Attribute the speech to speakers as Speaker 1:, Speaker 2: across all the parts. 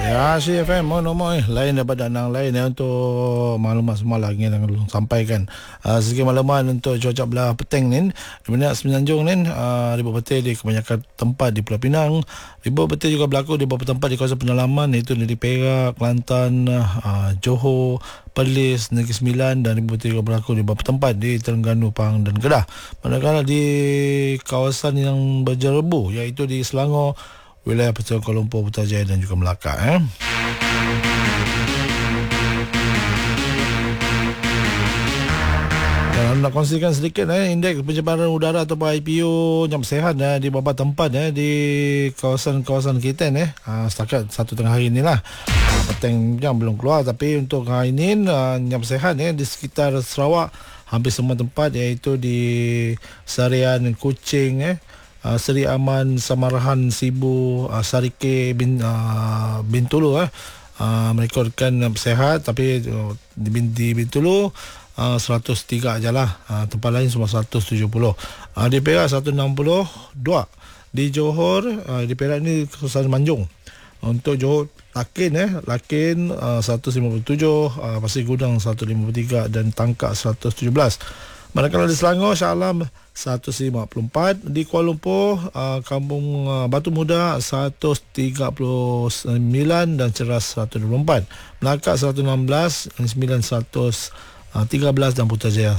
Speaker 1: Ya, CFM moy lain daripada nang lain untuk maklumat semua lagi yang sampaikan. Segi makluman untuk cuaca belah petang ni, di mana Semenanjung ni ribut petir di kebanyakan tempat di Pulau Pinang. Ribut petir juga berlaku di beberapa tempat di kawasan pendalaman, iaitu di Perak, Kelantan, Johor, Perlis, Negeri Sembilan, dan ribut petir juga berlaku di beberapa tempat di Terengganu, Pahang dan Kedah. Manakala di kawasan yang berjerebu, iaitu di Selangor, wilayah Pertuan Kuala Lumpur, Putrajaya dan juga Melaka. Dan nak kongsikan sedikit indeks pencemaran udara atau IPU yang sihat di beberapa tempat di kawasan-kawasan kita setakat satu tengah hari inilah. Petang yang belum keluar, tapi untuk hari ini yang sihat di sekitar Sarawak hampir semua tempat, iaitu di Sarian, Kuching, Seri Aman, Samarahan, Sibu, Sarike, Bintulu merekodkan sihat, tapi di Bintulu 103 aja lah. Tempat lain semua 170. Di Perak 162. Di Johor, di Perak ni kawasan Manjung. Untuk Johor Lakin 157, Pasir Gudang 153 dan Tangkak 117. Manakala di Selangor, Shah Alam 154, di Kuala Lumpur, Kampung Batu Muda 139 dan Ceras 124, Melaka 116, Sembilan 113 dan Putrajaya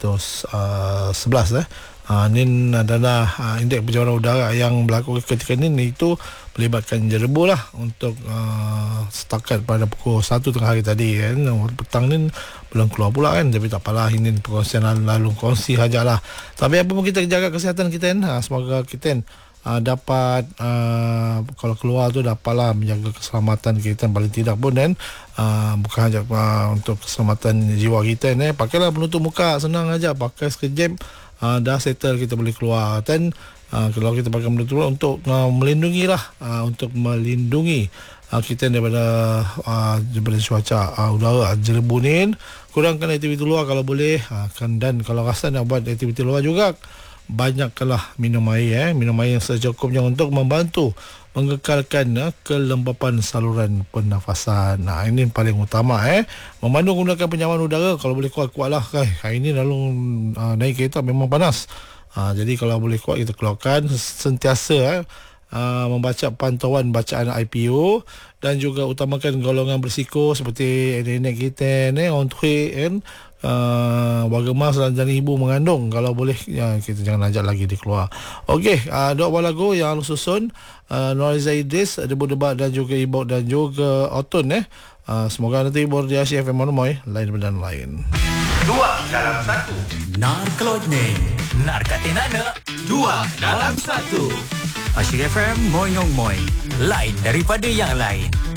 Speaker 1: 111. Ini adalah indeks pencemaran udara yang berlaku ketika ini, itu melibatkan jerebu lah untuk setakat pada pukul 1 tengah hari tadi petang ni belum keluar pula tapi tak apalah, ini perkongsian lalu kongsi sajalah. Tapi apa pun kita jaga kesihatan kita semoga kita dapat kalau keluar tu dapatlah menjaga keselamatan kita paling tidak pun bukan hanya untuk keselamatan jiwa kita pakailah penutup muka, senang aja, pakai sekejap dah settle, kita boleh keluar. Dan kalau kita pakai penutup muka untuk melindungi kita daripada cuaca udara jerebu ni. Kurangkan aktiviti luar kalau boleh, dan kalau rasa nak buat aktiviti luar juga, banyaklah minum air yang secukupnya untuk membantu mengekalkan kelembapan saluran pernafasan. Ini paling utama memandu menggunakan penyaman udara, kalau boleh kuat-kuatlah. Hari ini lalu naik kereta memang panas. Jadi kalau boleh kuat kita keluarkan, sentiasa membaca pantauan bacaan IPU, dan juga utamakan golongan berisiko seperti nenek kita, orang tua, warga emas dan ibu mengandung. Kalau boleh kita jangan ajak lagi dia keluar. Okey, dua buah lagu yang harus susun, Noriza Idris, Debu-Debat dan juga Ibok dan juga Otun. Semoga nanti hibur di CFM Monomoy lain dan lain.
Speaker 2: Dua dalam satu. Nar Kelodne, Nar Katinana, dua dalam satu. Asyik FM Moy Ngong Moy, lain daripada yang lain.